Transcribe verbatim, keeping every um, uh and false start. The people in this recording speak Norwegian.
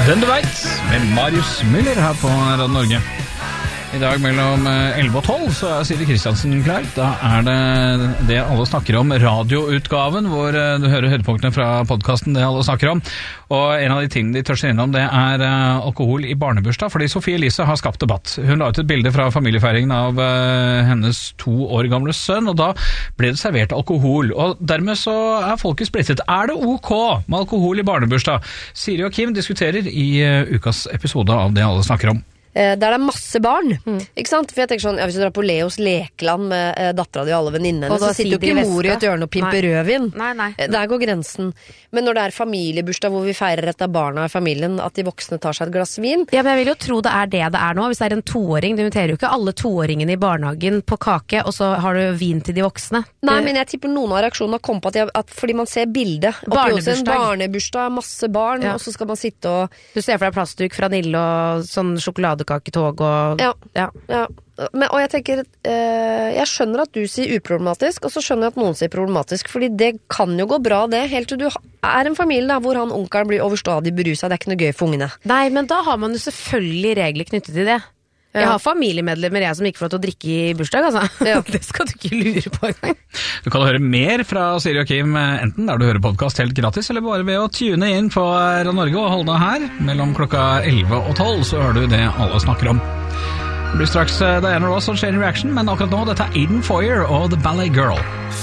Den du vet, med Marius Müller her på Radio Norge. I dag mellom elleve og tolv så er Siri Kristiansen klar. Da er det det alle snakker om, radioutgaven, hvor du hører høydepunktene fra podcasten, det alle snakker om. Og en av de tingene de tør seg innom, det er uh, alkohol i barnebursdag, fordi Sofie Elise har skapt debatt. Hun la ut et bilde fra familiefeiringen av uh, hennes to år gamle sønn, og da ble det servert alkohol. Og dermed så er folket splittet. Er det ok med alkohol i barnebursdag? Siri og Kim diskuterer i uh, ukas episode av det alle snakker om. Der det er masse barn, mm. ikke sant? For jeg tenker sånn, ja, hvis du drar på Leos lekeland med eh, dattera di og alle venninnene, så sitter jo ikke mor i et hjørne og pimper rødvin. Nei, nei. Der går grensen. Men når det er familiebursdag hvor vi feirer et av barna i familien, at de voksne tar seg et glass vin. Ja, men jeg vil jo tro det er det det er nå. Hvis det er en toåring, du inviterer jo ikke alle toåringene i barnehagen på kake, og så har du vin til de voksne. Nei, men jeg tipper noen av reaksjonene har kommet på at, jeg, at fordi man ser bildet. Barnebursdag. Barnebursdag, masse barn, ja. Og så skal man sitte og... Du ser for deg plastduk fra Nille og sånn sjokoladekaketog og... Ja, ja. ja. Men, og jeg tenker, eh, jeg skjønner at du sier uproblematisk, og så skjønner jeg at noen sier problematisk, fordi det kan jo gå bra det, helt til du er en familie da, hvor han onkelen blir overstadig beruset, det er ikke noe gøy for ungene. Nei, men da har man jo selvfølgelig regler knyttet til det. Ja. Jeg har familiemedlemmer jeg som ikke får lov til å drikke i bursdag, altså. Ja. Det skal du ikke lure på engang. Du kan høre mer fra Siri og Kim, enten der du hører podcast helt gratis, eller bare ved å tune inn på Radio Norge og holde deg her. Mellom klokka elleve og tolv så hører du det alle snakker om. Det blir straks Diana Ross og Chain Reaction, men akkurat nå, dette er Aiden Foyer og The Ballet Girl.